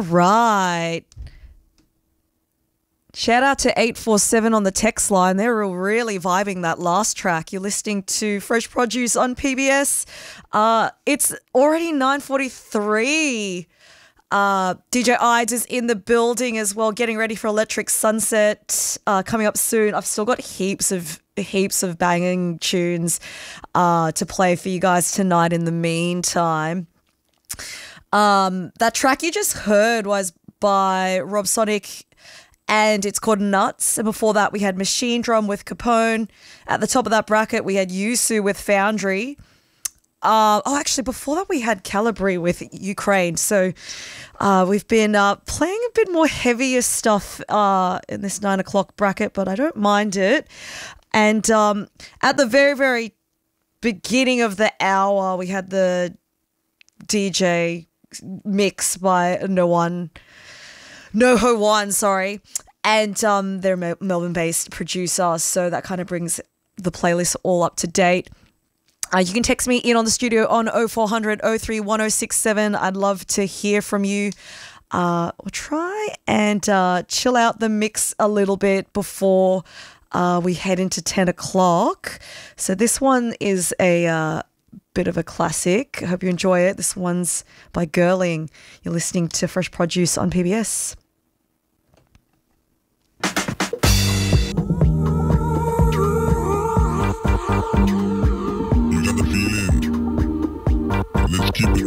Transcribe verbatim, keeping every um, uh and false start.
right. Shout out to eight four seven on the text line. They're really vibing that last track. You're listening to Fresh Produce on P B S. Uh, it's already nine forty-three. Uh, D J Ides is in the building as well, getting ready for Electric Sunset uh, coming up soon. I've still got heaps of heaps of banging tunes uh, to play for you guys tonight in the meantime. Um, that track you just heard was by Rob Sonic, and it's called Nuts. And before that, we had Machine Drum with Capone. At the top of that bracket, we had Yusu with Foundry. Uh, oh, actually, before that, we had Calibri with Ukraine. So uh, we've been uh, playing a bit more heavier stuff uh, in this nine o'clock bracket, but I don't mind it. And um, at the very, very beginning of the hour, we had the D J mix by No One. No Ho One, sorry. And um, they're a Melbourne-based producer, so that kind of brings the playlist all up to date. Uh, you can text me in on the studio on oh four hundred oh three one oh six seven. I'd love to hear from you. Uh, we'll try and uh, chill out the mix a little bit before uh, we head into ten o'clock. So this one is a uh, bit of a classic. I hope you enjoy it. This one's by Girling. You're listening to Fresh Produce on P B S. Let's keep it